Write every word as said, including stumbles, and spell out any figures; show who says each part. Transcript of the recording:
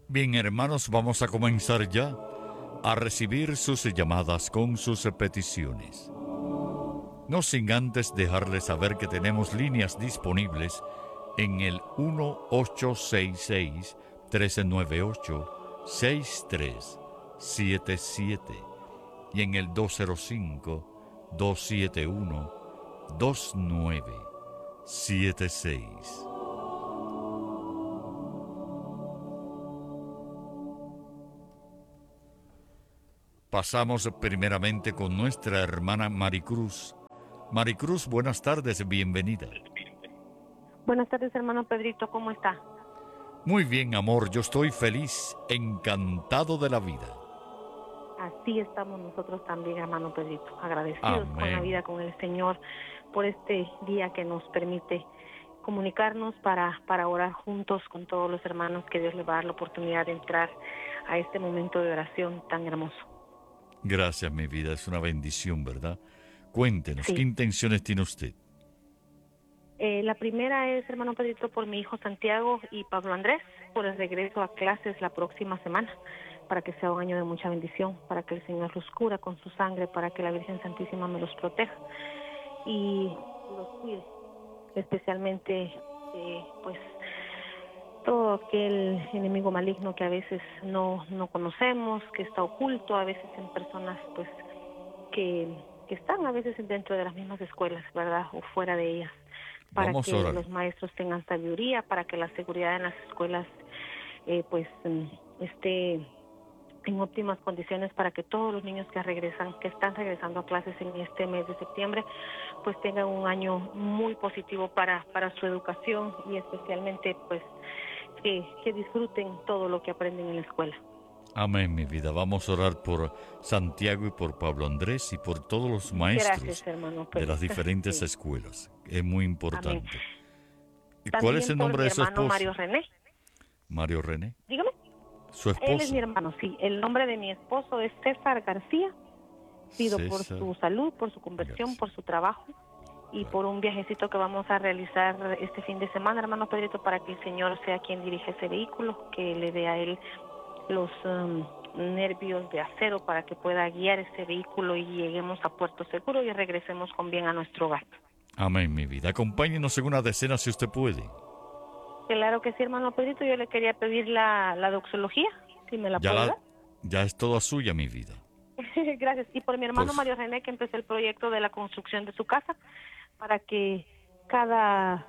Speaker 1: Bien, hermanos, vamos a comenzar ya a recibir sus llamadas con sus peticiones. No sin antes dejarles saber que tenemos líneas disponibles en el uno ocho seis seis, uno tres nueve ocho, seis tres siete siete y en el dos cero cinco, dos siete uno, dos nueve siete seis. Pasamos primeramente con nuestra hermana Maricruz. Maricruz, buenas tardes, bienvenida.
Speaker 2: Buenas tardes, hermano Pedrito, ¿cómo está?
Speaker 1: Muy bien, amor, yo estoy feliz, encantado de la vida.
Speaker 2: Así estamos nosotros también, hermano Pedrito, agradecidos
Speaker 1: Amén.
Speaker 2: con la vida, con el Señor, por este día que nos permite comunicarnos para, para orar juntos con todos los hermanos, que Dios les va a dar la oportunidad de entrar a este momento de oración tan hermoso.
Speaker 1: Gracias, mi vida, es una bendición, ¿verdad? Cuéntenos,
Speaker 2: Sí.
Speaker 1: ¿qué intenciones tiene usted?
Speaker 2: Eh, la primera es, hermano Pedrito, por mi hijo Santiago y Pablo Andrés, por el regreso a clases la próxima semana, para que sea un año de mucha bendición, para que el Señor los cura con su sangre, para que la Virgen Santísima me los proteja y los cuide, especialmente, eh, pues, todo aquel enemigo maligno que a veces no, no conocemos, que está oculto a veces en personas, pues, que, que están a veces dentro de las mismas escuelas, ¿verdad?, o fuera de ellas, para
Speaker 1: Vamos
Speaker 2: que
Speaker 1: a orar.
Speaker 2: los maestros tengan sabiduría, para que la seguridad en las escuelas, eh, pues, esté en óptimas condiciones, para que todos los niños que regresan, que están regresando a clases en este mes de septiembre, pues tengan un año muy positivo para, para su educación y especialmente, pues, que, que disfruten todo lo que aprenden en la escuela.
Speaker 1: Amén, mi vida. Vamos a orar por Santiago y por Pablo Andrés y por todos los maestros
Speaker 2: Gracias, hermano
Speaker 1: de las
Speaker 2: Pedro.
Speaker 1: diferentes
Speaker 2: Sí.
Speaker 1: escuelas. Es muy importante.
Speaker 2: Amén.
Speaker 1: ¿Y
Speaker 2: También
Speaker 1: cuál es el
Speaker 2: por
Speaker 1: nombre
Speaker 2: mi
Speaker 1: de su
Speaker 2: hermano
Speaker 1: esposo?
Speaker 2: Mario René.
Speaker 1: Mario René.
Speaker 2: Dígame.
Speaker 1: Su esposo.
Speaker 2: Él es mi hermano, sí. El nombre de mi esposo es César García. Pido
Speaker 1: César
Speaker 2: por su salud, por su conversión,
Speaker 1: García.
Speaker 2: por su trabajo y por un viajecito que vamos a realizar este fin de semana, hermano Pedrito, para que el Señor sea quien dirige ese vehículo, que le dé a él los um, nervios de acero para que pueda guiar ese vehículo y lleguemos a puerto seguro y regresemos con bien a nuestro hogar.
Speaker 1: Amén, mi vida. Acompáñenos en una decena si usted puede.
Speaker 2: Claro que sí, hermano Pedrito. Yo le quería pedir la, la doxología, si me la
Speaker 1: Ya,
Speaker 2: puede
Speaker 1: la,
Speaker 2: dar.
Speaker 1: ya es toda suya, mi vida.
Speaker 2: Gracias. Y por mi hermano
Speaker 1: Por-
Speaker 2: Mario René, que empezó el proyecto de la construcción de su casa, para que cada